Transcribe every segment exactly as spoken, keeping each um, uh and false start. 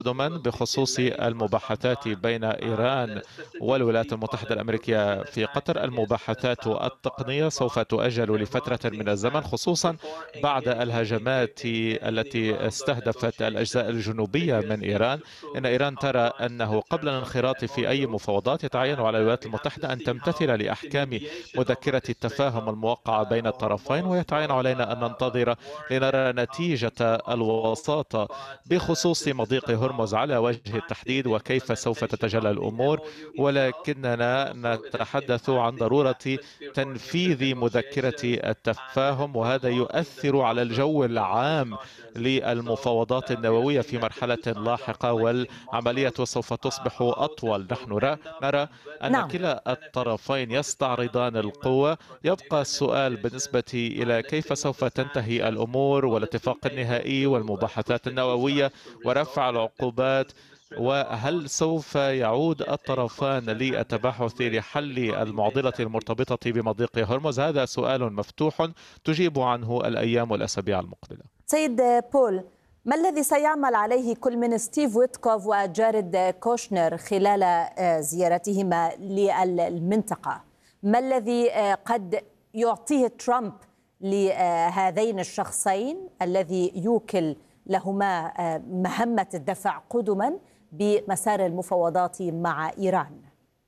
قدما بخصوص المباحثات بين إيران والولايات المتحدة الأمريكية في قطر. المباحثات التقنية سوف تؤجل لفترة من الزمن، خصوصا بعد الهجمات التي استهدفت الأجزاء الجنوبية من إيران. إن إيران ترى أنه قبل الانخراط في أي مفاوضات يتعين على الولايات المتحدة أن تمتثل لأحكام مذكرة التفاهم الموقعة بين الطرفين، ويتعين علينا أن ننتظر لنرى نتيجة الوساطة بخصوص مضيق هرمز على وجه التحديد وكيف سوف تتجلى الأمور. ولكننا نتحدث عن ضرورة تنفيذ مذكرة التفاهم، وهذا يؤثر على الجو العام للمفاوضات النووية في مرحلة لاحقة، والعملية سوف تصبح أطول. نحن نرى أن نعم. كلا الطرفين يستعرضان القوة. يبقى السؤال بالنسبة إلى كيف سوف تنتهي الأمور والاتفاق النهائي والمباحثات النووية ورفع العقوبات، وهل سوف يعود الطرفان للتباحث لحل المعضلة المرتبطة بمضيق هرمز؟ هذا سؤال مفتوح تجيب عنه الأيام والأسابيع المقبلة. سيد بول، ما الذي سيعمل عليه كل من ستيف ويتكوف وجاريد كوشنر خلال زيارتهما للمنطقة؟ ما الذي قد يعطيه ترامب لهذين الشخصين الذي يوكل لهما مهمة الدفع قدما بمسار المفاوضات مع إيران؟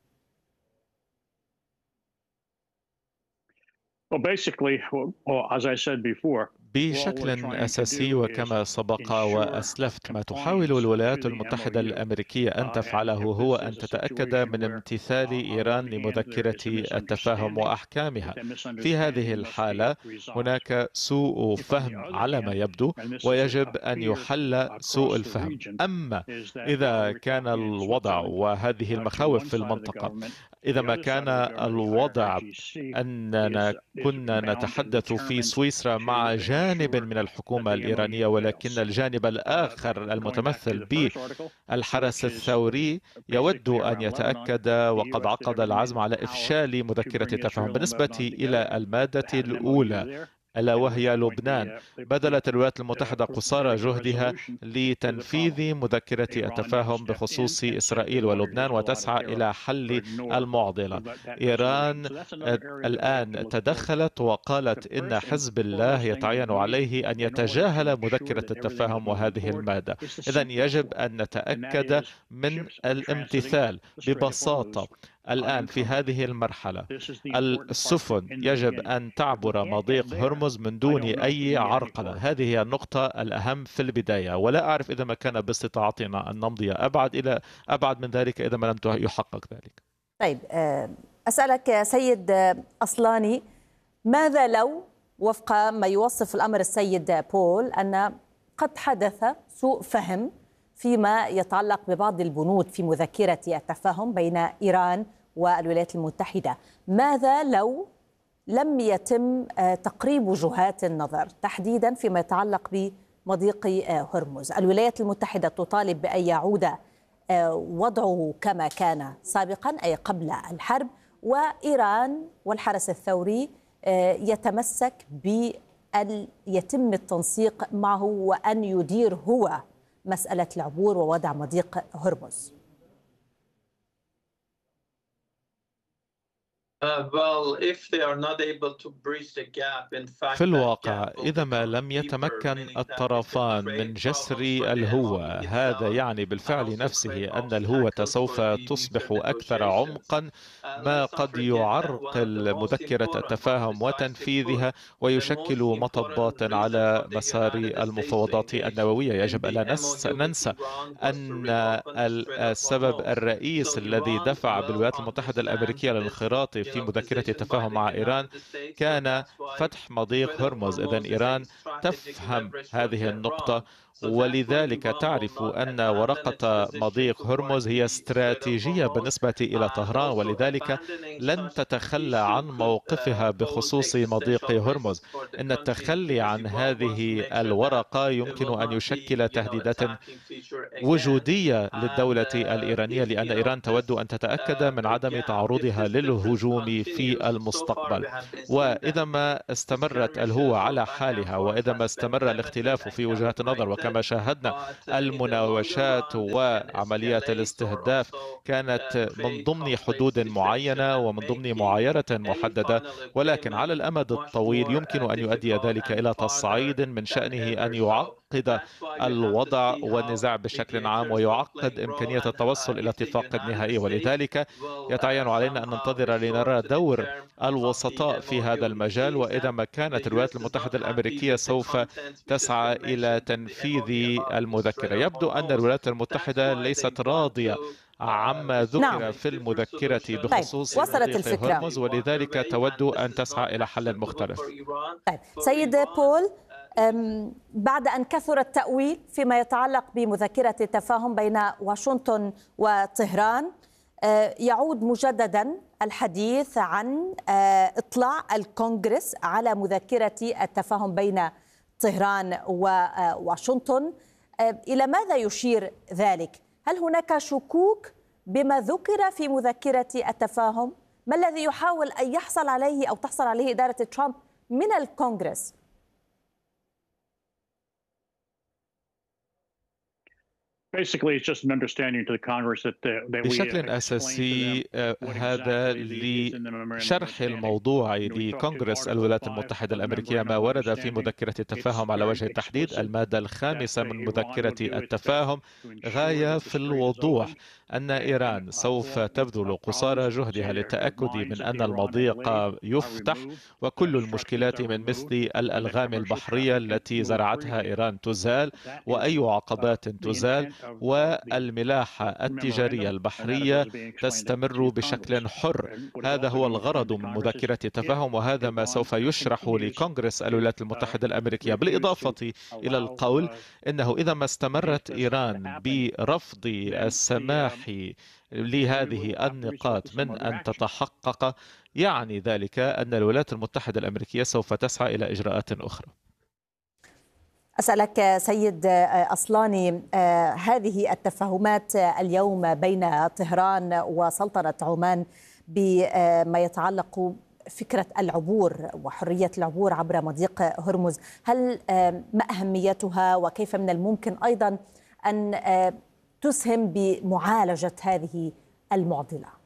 Well, basically, well, as I said before, بشكل أساسي وكما سبق وأسلفت، ما تحاول الولايات المتحدة الأمريكية أن تفعله هو أن تتأكد من امتثال إيران لمذكرة التفاهم وأحكامها. في هذه الحالة هناك سوء فهم على ما يبدو، ويجب أن يحل سوء الفهم. أما إذا كان الوضع وهذه المخاوف في المنطقة، إذا ما كان الوضع أننا كنا نتحدث في سويسرا مع جانب من الحكومة الإيرانية، ولكن الجانب الآخر المتمثل بالحرس الثوري يود أن يتأكد وقد عقد العزم على إفشال مذكرة التفاهم. بالنسبة إلى المادة الأولى ألا وهي لبنان، بذلت الولايات المتحدة قصارى جهدها لتنفيذ مذكرة التفاهم بخصوص إسرائيل ولبنان وتسعى إلى حل المعضلة. إيران الآن تدخلت وقالت إن حزب الله يتعين عليه أن يتجاهل مذكرة التفاهم وهذه المادة. إذن يجب أن نتأكد من الامتثال. ببساطة الآن في هذه المرحلة السفن يجب أن تعبر مضيق هرمز من دون أي عرقلة. هذه هي النقطة الأهم في البداية، ولا أعرف إذا ما كان باستطاعتنا أن نمضي أبعد إلى أبعد من ذلك إذا ما لم يحقق ذلك. طيب، أسألك سيد أصلاني، ماذا لو وفق ما يوصف الأمر السيد بول أن قد حدث سوء فهم فيما يتعلق ببعض البنود في مذكرة التفاهم بين إيران والولايات المتحدة؟ ماذا لو لم يتم تقريب وجهات النظر تحديدا فيما يتعلق بمضيق هرمز؟ الولايات المتحدة تطالب بأن يعود وضعه كما كان سابقا أي قبل الحرب، وإيران والحرس الثوري يتمسك بأن يتم التنسيق معه وأن يدير هو مسألة العبور ووضع مضيق هرمز. في الواقع إذا ما لم يتمكن الطرفان من جسر الهوة، هذا يعني بالفعل نفسه أن الهوة سوف تصبح أكثر عمقا، ما قد يعرقل مذكرة التفاهم وتنفيذها ويشكل مطبات على مسار المفاوضات النووية. يجب ألا ننسى أن السبب الرئيس الذي دفع بالولايات المتحدة الأمريكية للانخراط في مذكرة التفاهم مع إيران كان فتح مضيق هرمز. إذن إيران تفهم هذه النقطة، ولذلك تعرف أن ورقة مضيق هرمز هي استراتيجية بالنسبة إلى طهران، ولذلك لن تتخلى عن موقفها بخصوص مضيق هرمز. إن التخلي عن هذه الورقة يمكن أن يشكل تهديدات وجودية للدولة الإيرانية، لأن إيران تود أن تتأكد من عدم تعرضها للهجوم في المستقبل. وإذا ما استمرت الهوة على حالها، وإذا ما استمر الاختلاف في وجهات النظر، وكما شاهدنا المناوشات وعمليات الاستهداف كانت من ضمن حدود معينة ومن ضمن معايرة محددة، ولكن على الأمد الطويل يمكن أن يؤدي ذلك إلى تصعيد من شأنه أن يعقد الوضع والنزاع بشكل عام، ويعقد إمكانية التوصل إلى اتفاق نهائي. ولذلك يتعين علينا أن ننتظر لنرى دور الوسطاء في هذا المجال، وإذا ما كانت الولايات المتحدة الأمريكية سوف تسعى إلى تنفيذ المذكرة. يبدو أن الولايات المتحدة ليست راضية عما ذكر نعم. في المذكرة بخصوص طيب. وصلت الفكرة، هرمز، ولذلك تود أن تسعى إلى حل مختلف. طيب. سيد بول، بعد أن كثر التأويل فيما يتعلق بمذكرة التفاهم بين واشنطن وطهران، يعود مجددا الحديث عن إطلاع الكونغرس على مذكرة التفاهم بين طهران وواشنطن. إلى ماذا يشير ذلك؟ هل هناك شكوك بما ذكر في مذكرة التفاهم؟ ما الذي يحاول أن يحصل عليه أو تحصل عليه إدارة ترامب من الكونغرس؟ بشكل أساسي هذا لشرح الموضوع لكونغرس الولايات المتحدة الأمريكية ما ورد في مذكرة التفاهم على وجه التحديد. المادة الخامسة من مذكرة التفاهم غاية في الوضوح أن إيران سوف تبذل قصارى جهدها للتأكد من أن المضيق يفتح، وكل المشكلات من مثل الألغام البحرية التي زرعتها إيران تزال، وأي عقبات تزال، والملاحة التجارية البحرية تستمر بشكل حر. هذا هو الغرض من مذكرة التفاهم، وهذا ما سوف يشرح لكونغرس الولايات المتحدة الأمريكية، بالإضافة إلى القول إنه إذا ما استمرت إيران برفض السماح لهذه النقاط من أن تتحقق، يعني ذلك أن الولايات المتحدة الأمريكية سوف تسعى إلى إجراءات أخرى. أسألك سيد أصلاني، هذه التفاهمات اليوم بين طهران وسلطنة عمان بما يتعلق فكرة العبور وحرية العبور عبر مضيق هرمز، هل ما أهميتها وكيف من الممكن أيضا أن تسهم بمعالجة هذه المعضلة؟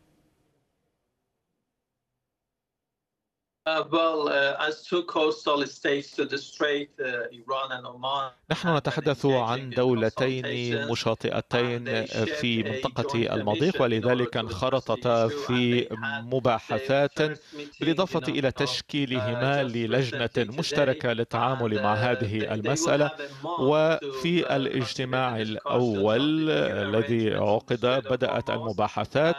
نحن نتحدث عن دولتين مشاطئتين في منطقة المضيق، ولذلك انخرطتا في مباحثات بالإضافة إلى تشكيلهما للجنة مشتركة للتعامل مع هذه المسألة. وفي الاجتماع الأول الذي عقد بدأت المباحثات،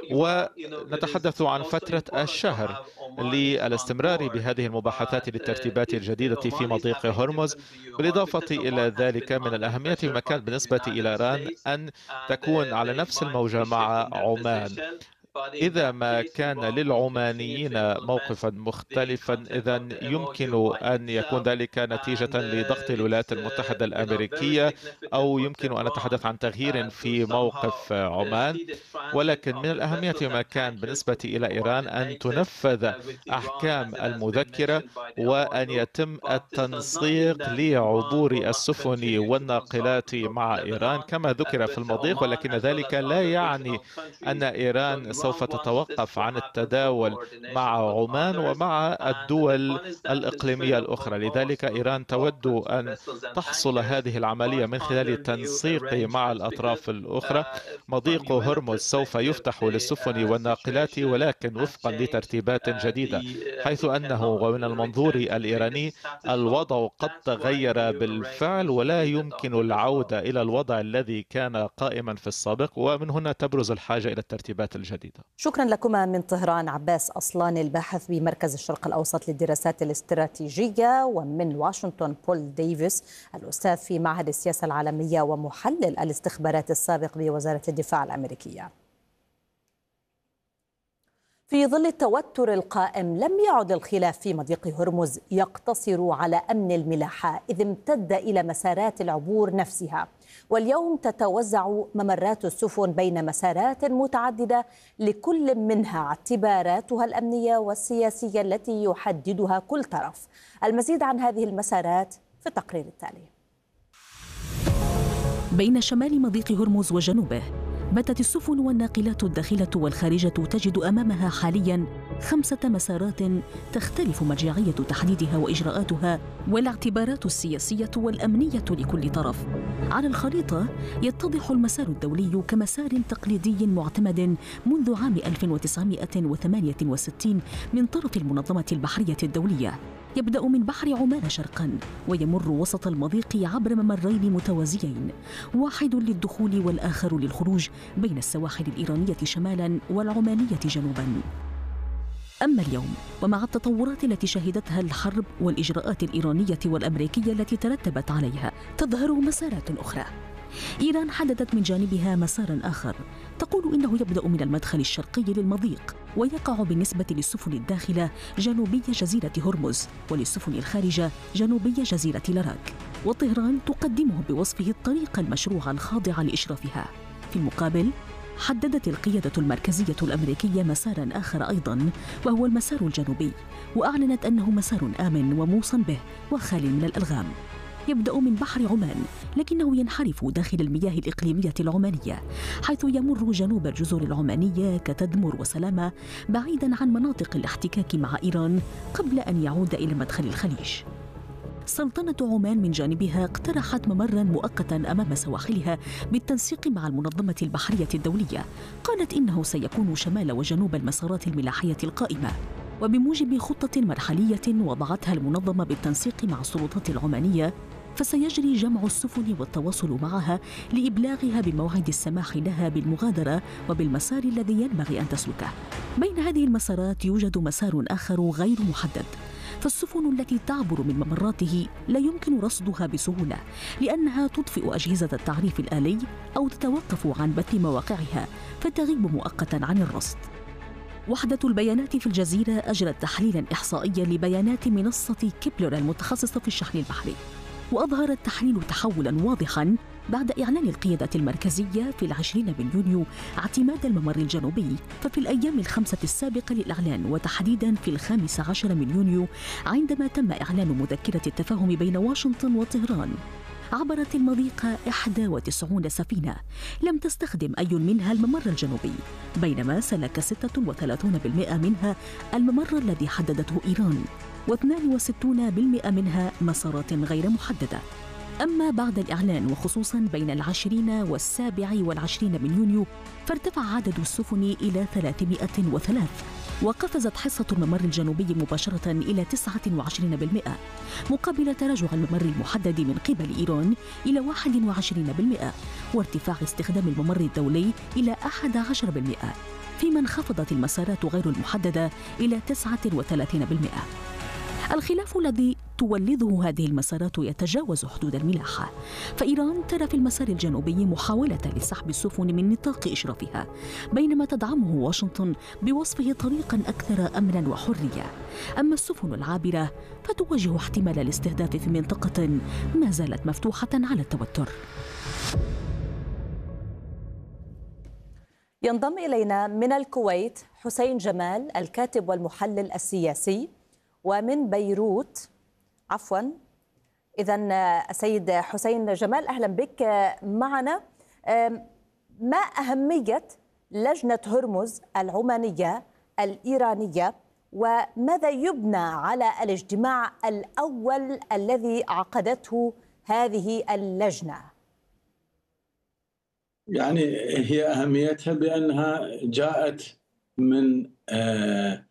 ونتحدث عن فترة الشهر للاستمرار بهذه المباحثات للترتيبات الجديدة في مضيق هرمز. بالإضافة إلى ذلك من الأهمية في المكان بالنسبة إلى إيران أن تكون على نفس الموجة مع عمان. إذا ما كان للعمانيين موقفا مختلفا، إذا يمكن أن يكون ذلك نتيجة لضغط الولايات المتحدة الأمريكية، أو يمكن أن نتحدث عن تغيير في موقف عمان. ولكن من الأهمية ما كان بالنسبة إلى إيران أن تنفذ أحكام المذكرة، وأن يتم التنسيق لعبور السفن والناقلات مع إيران كما ذكر في المضيق. ولكن ذلك لا يعني أن إيران سوف تتوقف عن التداول مع عمان ومع الدول الإقليمية الأخرى. لذلك إيران تود أن تحصل هذه العملية من خلال التنسيق مع الأطراف الأخرى. مضيق هرمز سوف يفتح للسفن والناقلات، ولكن وفقا لترتيبات جديدة، حيث أنه ومن المنظور الإيراني الوضع قد تغير بالفعل، ولا يمكن العودة إلى الوضع الذي كان قائما في السابق، ومن هنا تبرز الحاجة إلى الترتيبات الجديدة. شكرا لكما من طهران عباس أصلاني الباحث بمركز الشرق الأوسط للدراسات الاستراتيجية، ومن واشنطن بول ديفيس الأستاذ في معهد السياسة العالمية ومحلل الاستخبارات السابق بوزارة الدفاع الأمريكية. في ظل التوتر القائم لم يعد الخلاف في مضيق هرمز يقتصر على أمن الملاحة، إذ امتد إلى مسارات العبور نفسها، واليوم تتوزع ممرات السفن بين مسارات متعددة لكل منها اعتباراتها الأمنية والسياسية التي يحددها كل طرف. المزيد عن هذه المسارات في التقرير التالي. بين شمال مضيق هرمز وجنوبه باتت السفن والناقلات الداخلة والخارجة تجد أمامها حالياً خمسة مسارات تختلف مرجعية تحديدها وإجراءاتها والاعتبارات السياسية والأمنية لكل طرف. على الخريطة يتضح المسار الدولي كمسار تقليدي معتمد منذ عام ألف وتسعمائة وثمانية وستين من طرف المنظمة البحرية الدولية، يبدأ من بحر عمان شرقاً ويمر وسط المضيق عبر ممرين متوازيين، واحد للدخول والآخر للخروج، بين السواحل الإيرانية شمالاً والعمانية جنوباً. أما اليوم ومع التطورات التي شهدتها الحرب والإجراءات الإيرانية والأمريكية التي ترتبت عليها، تظهر مسارات أخرى. إيران حددت من جانبها مساراً آخر تقول إنه يبدأ من المدخل الشرقي للمضيق ويقع بالنسبة للسفن الداخلة جنوبي جزيرة هرمز، وللسفن الخارجة جنوبي جزيرة لاراك، وطهران تقدمه بوصفه الطريق المشروع الخاضع لإشرافها. في المقابل حددت القيادة المركزية الأمريكية مساراً آخر أيضاً، وهو المسار الجنوبي، وأعلنت أنه مسار آمن وموصى به وخال من الألغام. يبدأ من بحر عمان لكنه ينحرف داخل المياه الإقليمية العمانية، حيث يمر جنوب الجزر العمانية كتدمر وسلامة، بعيداً عن مناطق الاحتكاك مع إيران قبل أن يعود إلى مدخل الخليج. سلطنة عمان من جانبها اقترحت ممراً مؤقتاً أمام سواحلها بالتنسيق مع المنظمة البحرية الدولية، قالت إنه سيكون شمال وجنوب المسارات الملاحية القائمة، وبموجب خطة مرحلية وضعتها المنظمة بالتنسيق مع السلطات العمانية، فسيجري جمع السفن والتواصل معها لإبلاغها بموعد السماح لها بالمغادرة وبالمسار الذي ينبغي أن تسلكه. بين هذه المسارات يوجد مسار آخر غير محدد، فالسفن التي تعبر من ممراته لا يمكن رصدها بسهولة، لأنها تطفئ أجهزة التعريف الآلي أو تتوقف عن بث مواقعها فتغيب مؤقتاً عن الرصد. وحدة البيانات في الجزيرة أجرت تحليلاً إحصائياً لبيانات منصة كيبلر المتخصصة في الشحن البحري، وأظهر التحليل تحولاً واضحاً بعد إعلان القيادة المركزية في العشرين من يونيو اعتماد الممر الجنوبي. ففي الأيام الخمسة السابقة للإعلان، وتحديداً في الخامس عشر من يونيو عندما تم إعلان مذكرة التفاهم بين واشنطن وطهران، عبرت المضيق إحدى وتسعين سفينة، لم تستخدم أي منها الممر الجنوبي، بينما سلك ستة وثلاثين بالمئة منها الممر الذي حددته إيران، واثنين وستين بالمئة منها مسارات غير محددة. أما بعد الإعلان وخصوصاً بين العشرين والسابع والعشرين من يونيو، فارتفع عدد السفن إلى ثلاثمائة وثلاثة، وقفزت حصة الممر الجنوبي مباشرة إلى تسعة وعشرين بالمئة، مقابل تراجع الممر المحدد من قبل إيران إلى واحد وعشرين بالمئة، وارتفاع استخدام الممر الدولي إلى أحد عشر بالمئة، فيما انخفضت المسارات غير المحددة إلى تسعة وثلاثين بالمئة. الخلاف الذي تولده هذه المسارات يتجاوز حدود الملاحة، فإيران ترى في المسار الجنوبي محاولة لسحب السفن من نطاق إشرافها، بينما تدعمه واشنطن بوصفه طريقاً أكثر أمناً وحرية. أما السفن العابرة فتواجه احتمال الاستهداف في منطقة ما زالت مفتوحة على التوتر. ينضم إلينا من الكويت حسين جمال الكاتب والمحلل السياسي، ومن بيروت عفوا إذا السيد حسين جمال أهلا بك معنا. ما أهمية لجنة هرمز العمانية الإيرانية، وماذا يبنى على الاجتماع الأول الذي عقدته هذه اللجنة؟ يعني هي أهميتها بأنها جاءت من آه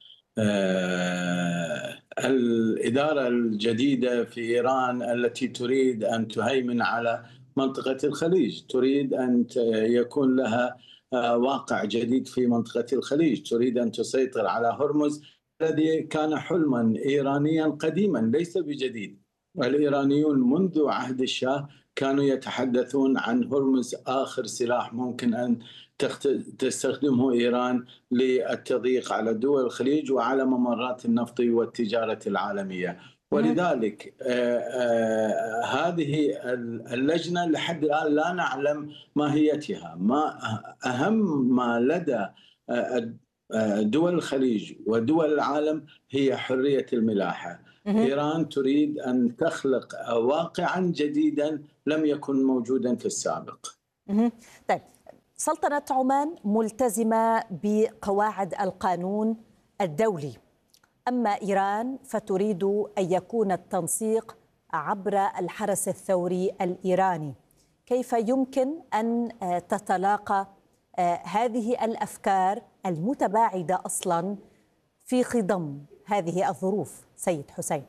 آه الإدارة الجديدة في إيران التي تريد أن تهيمن على منطقة الخليج، تريد أن يكون لها واقع جديد في منطقة الخليج، تريد أن تسيطر على هرمز الذي كان حلما إيرانيا قديما ليس بجديد. الإيرانيون منذ عهد الشاه كانوا يتحدثون عن هرمز آخر سلاح ممكن أن تستخدمه إيران للتضييق على دول الخليج وعلى ممرات النفط والتجارة العالمية. ولذلك آه آه هذه اللجنة لحد الآن لا نعلم ماهيتها. ما أهم ما لدى آه دول الخليج ودول العالم هي حرية الملاحة. إيران تريد أن تخلق واقعا جديدا لم يكن موجودا في السابق. طيب، سلطنة عمان ملتزمة بقواعد القانون الدولي، أما إيران فتريد أن يكون التنسيق عبر الحرس الثوري الإيراني. كيف يمكن أن تتلاقى هذه الأفكار المتباعدة أصلا في خضم هذه الظروف سيد حسين؟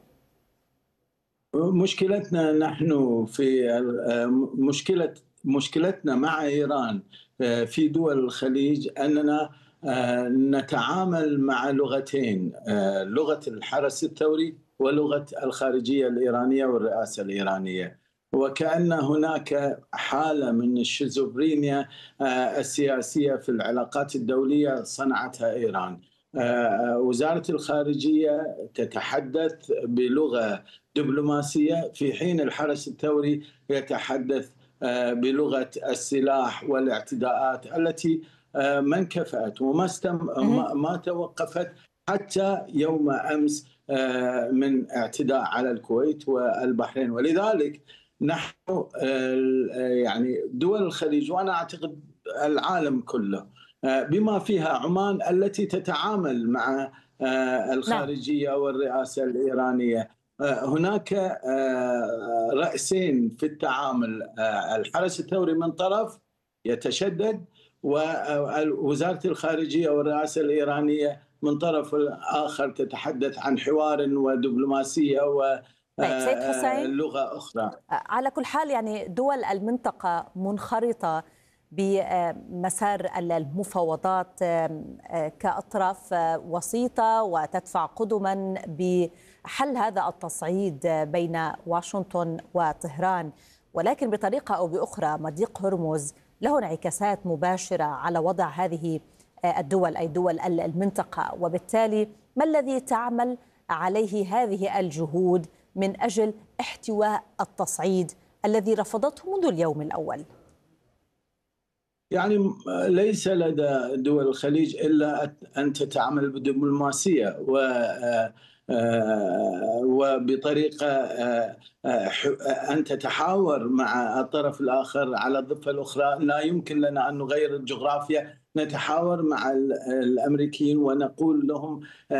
مشكلتنا نحن في مشكلة مشكلتنا مع إيران في دول الخليج أننا نتعامل مع لغتين، لغة الحرس الثوري ولغة الخارجية الإيرانية والرئاسة الإيرانية، وكأن هناك حالة من الشيزوفرينيا السياسية في العلاقات الدولية صنعتها إيران. وزارة الخارجية تتحدث بلغة دبلوماسية في حين الحرس الثوري يتحدث بلغة السلاح والاعتداءات التي ما انكفأت وما استم... ما توقفت حتى يوم أمس من اعتداء على الكويت والبحرين. ولذلك نحن يعني دول الخليج وأنا أعتقد العالم كله بما فيها عمان التي تتعامل مع الخارجية والرئاسة الإيرانية، هناك رأسين في التعامل. الحرس الثوري من طرف يتشدد ووزارة الخارجية والرئاسة الإيرانية من طرف آخر تتحدث عن حوار ودبلوماسية و طيب سيد حسين، لغة أخرى. على كل حال يعني دول المنطقة منخرطة بمسار المفاوضات كأطراف وسيطة وتدفع قدما بحل هذا التصعيد بين واشنطن وطهران، ولكن بطريقة أو بأخرى مضيق هرمز له انعكاسات مباشرة على وضع هذه الدول أي دول المنطقة، وبالتالي ما الذي تعمل عليه هذه الجهود من أجل احتواء التصعيد الذي رفضته منذ اليوم الأول؟ يعني ليس لدى دول الخليج إلا أن تتعامل بدبلوماسية و وبطريقة أن تتحاور مع الطرف الآخر على الضفة الأخرى. لا يمكن لنا أن نغير الجغرافيا، نتحاور مع الأمريكيين ونقول لهم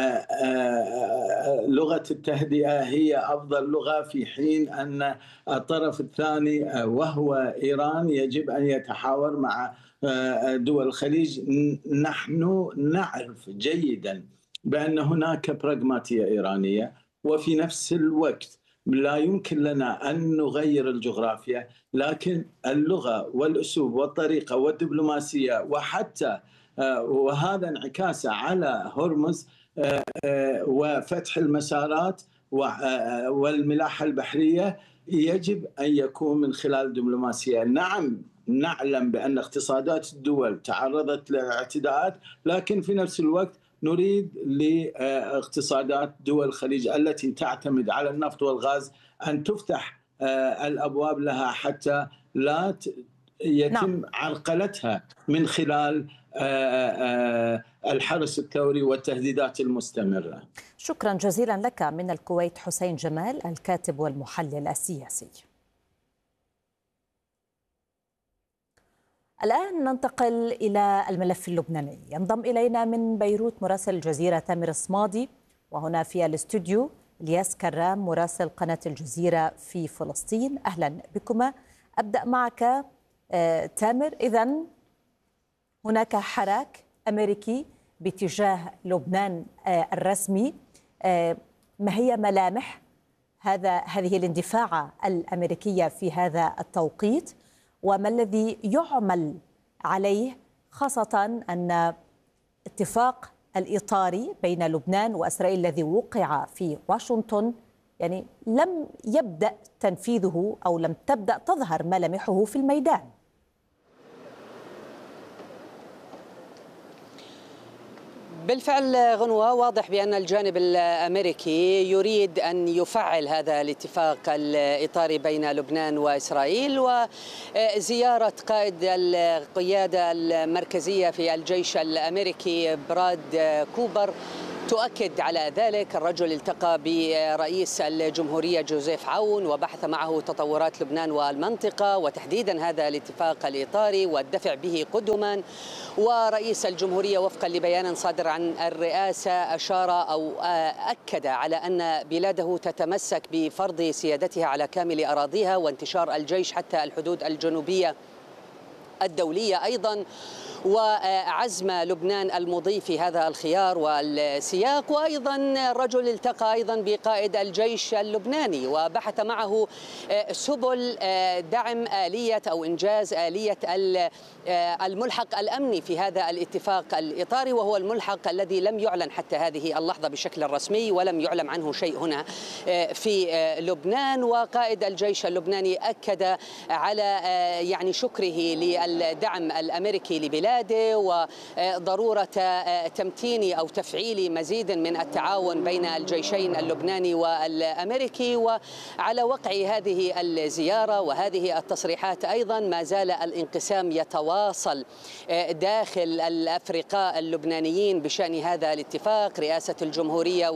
لغة التهدئة هي أفضل لغة، في حين أن الطرف الثاني وهو إيران يجب أن يتحاور مع دول الخليج. نحن نعرف جيدا بأن هناك براغماتية إيرانية، وفي نفس الوقت لا يمكن لنا أن نغير الجغرافيا، لكن اللغة والأسلوب والطريقة والدبلوماسية وحتى وهذا انعكاسه على هرمز وفتح المسارات والملاحة البحرية يجب أن يكون من خلال دبلوماسية. نعم نعلم بأن اقتصادات الدول تعرضت لاعتداءات، لكن في نفس الوقت نريد لاقتصادات دول الخليج التي تعتمد على النفط والغاز أن تفتح الأبواب لها حتى لا يتم نعم. عرقلتها من خلال الحرس الثوري والتهديدات المستمرة. شكرا جزيلا لك من الكويت حسين جمال الكاتب والمحلل السياسي. الآن ننتقل إلى الملف اللبناني. ينضم إلينا من بيروت مراسل الجزيرة تامر الصمادي، وهنا في الاستوديو الياس كرام مراسل قناة الجزيرة في فلسطين. أهلا بكما. أبدأ معك تامر. إذن هناك حراك أمريكي باتجاه لبنان الرسمي، ما هي ملامح هذا هذه الاندفاعة الأمريكية في هذا التوقيت، وما الذي يعمل عليه، خاصة أن اتفاق الإطاري بين لبنان وإسرائيل الذي وقع في واشنطن يعني لم يبدأ تنفيذه أو لم تبدأ تظهر ملامحه في الميدان. بالفعل غنوة، واضح بأن الجانب الأمريكي يريد أن يفعل هذا الاتفاق الإطاري بين لبنان وإسرائيل، وزيارة قائد القيادة المركزية في الجيش الأمريكي براد كوبر تؤكد على ذلك. الرجل التقى برئيس الجمهورية جوزيف عون وبحث معه تطورات لبنان والمنطقة وتحديدا هذا الاتفاق الإطاري والدفع به قدما. ورئيس الجمهورية وفقا لبيان صادر عن الرئاسة أشار أو أكد على أن بلاده تتمسك بفرض سيادتها على كامل أراضيها وانتشار الجيش حتى الحدود الجنوبية الدولية أيضا، وعزم لبنان المضي في هذا الخيار والسياق. وأيضا الرجل التقى أيضا بقائد الجيش اللبناني وبحث معه سبل دعم آلية أو إنجاز آلية الملحق الأمني في هذا الاتفاق الإطاري، وهو الملحق الذي لم يعلن حتى هذه اللحظة بشكل رسمي ولم يعلم عنه شيء هنا في لبنان. وقائد الجيش اللبناني أكد على يعني شكره للدعم الأمريكي لبلاده وضرورة تمتين أو تفعيل مزيد من التعاون بين الجيشين اللبناني والأمريكي. وعلى وقع هذه الزيارة وهذه التصريحات أيضا ما زال الانقسام يتواصل داخل الأفرقاء اللبنانيين بشأن هذا الاتفاق. رئاسة الجمهورية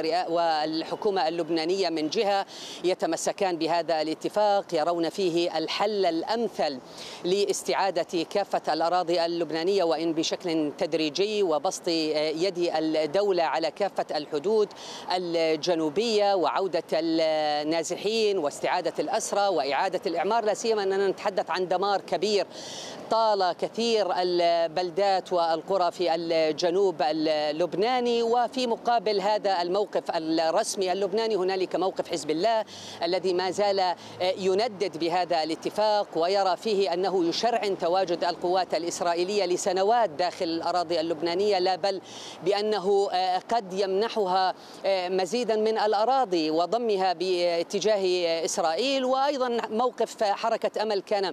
والحكومة اللبنانية من جهة يتمسكان بهذا الاتفاق، يرون فيه الحل الأمثل لاستعادة كافة الأراضي اللبنانية وإن بشكل تدريجي، وبسط يد الدولة على كافة الحدود الجنوبية وعودة النازحين واستعادة الأسرى وإعادة الإعمار، لا سيما أننا نتحدث عن دمار كبير طال كثير البلدات والقرى في الجنوب اللبناني. وفي مقابل هذا الموقف الرسمي اللبناني هنالك موقف حزب الله الذي ما زال يندد بهذا الاتفاق ويرى فيه أنه يشرعن تواجد القوات الإسرائيلية لسنوات داخل الأراضي اللبنانية، لا بل بأنه قد يمنحها مزيدا من الأراضي وضمها باتجاه إسرائيل. وأيضا موقف حركة أمل كان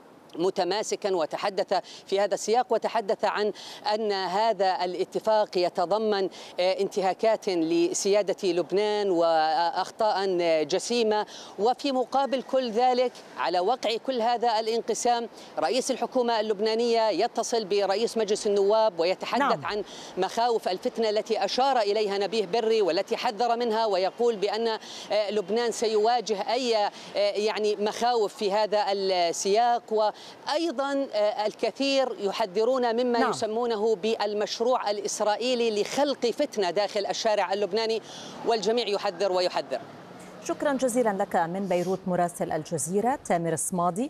متماسكا وتحدث في هذا السياق، وتحدث عن أن هذا الاتفاق يتضمن انتهاكات لسيادة لبنان وأخطاء جسيمة. وفي مقابل كل ذلك على وقع كل هذا الانقسام رئيس الحكومة اللبنانية يتصل برئيس مجلس النواب ويتحدث نعم. عن مخاوف الفتنة التي أشار إليها نبيه بري والتي حذر منها، ويقول بأن لبنان سيواجه أي يعني مخاوف في هذا السياق. و أيضا الكثير يحذرون مما نعم. يسمونه بالمشروع الإسرائيلي لخلق فتنة داخل الشارع اللبناني، والجميع يحذر ويحذر. شكرا جزيلا لك من بيروت مراسل الجزيرة تامر الصمادي.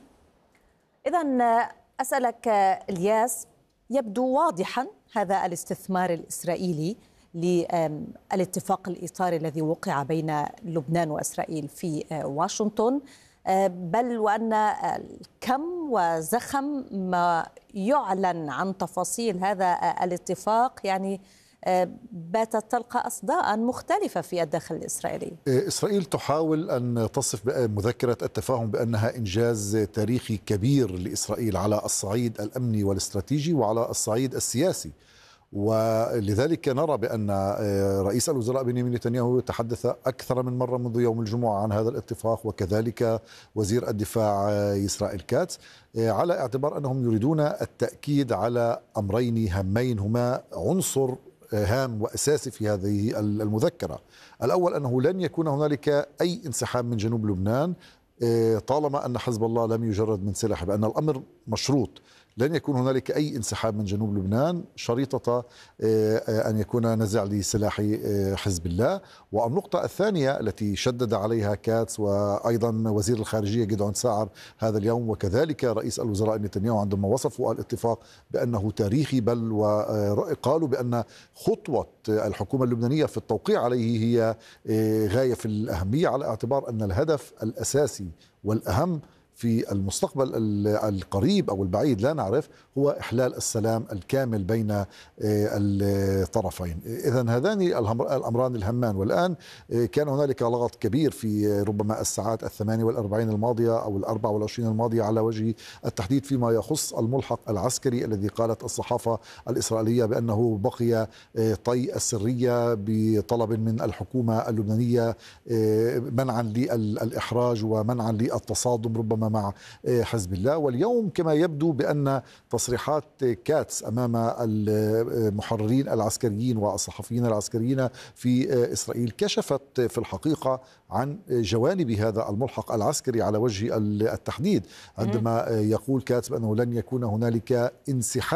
إذن أسألك الياس، يبدو واضحا هذا الاستثمار الإسرائيلي للاتفاق الإطاري الذي وقع بين لبنان وإسرائيل في واشنطن، بل وأن الكم وزخم ما يعلن عن تفاصيل هذا الاتفاق يعني باتت تلقى أصداء مختلفة في الداخل الإسرائيلي. إسرائيل تحاول أن تصف مذكرة التفاهم بأنها إنجاز تاريخي كبير لإسرائيل على الصعيد الأمني والاستراتيجي وعلى الصعيد السياسي، ولذلك نرى بأن رئيس الوزراء بنيامين نتنياهو تحدث أكثر من مرة منذ يوم الجمعة عن هذا الاتفاق، وكذلك وزير الدفاع إسرائيل كاتس، على اعتبار أنهم يريدون التأكيد على أمرين هامين هما عنصر هام وأساسي في هذه المذكرة. الأول أنه لن يكون هنالك أي انسحاب من جنوب لبنان طالما أن حزب الله لم يجرد من سلاحه، بأن الأمر مشروط، لن يكون هنالك أي انسحاب من جنوب لبنان شريطة أن يكون نزع لسلاح حزب الله. والنقطة الثانية التي شدد عليها كاتس وأيضا وزير الخارجية جدعون ساعر هذا اليوم، وكذلك رئيس الوزراء نتنياهو عندما وصفوا الاتفاق بأنه تاريخي، بل وقالوا بأن خطوة الحكومة اللبنانية في التوقيع عليه هي غاية في الأهمية، على اعتبار أن الهدف الأساسي والأهم في المستقبل القريب أو البعيد لا نعرف هو إحلال السلام الكامل بين الطرفين. إذن هذان الأمران الهمان. والآن كان هنالك لغط كبير في ربما الساعات الثمانية والأربعين الماضية أو الأربع والعشرين الماضية على وجه التحديد فيما يخص الملحق العسكري الذي قالت الصحافة الإسرائيلية بأنه بقي طي السرية بطلب من الحكومة اللبنانية منعا للإحراج ومنعا للتصادم ربما مع حزب الله. واليوم كما يبدو بأن تصريحات كاتس أمام المحررين العسكريين والصحفيين العسكريين في إسرائيل كشفت في الحقيقة عن جوانب هذا الملحق العسكري على وجه التحديد، عندما يقول كاتس بأنه لن يكون هنالك انسحاب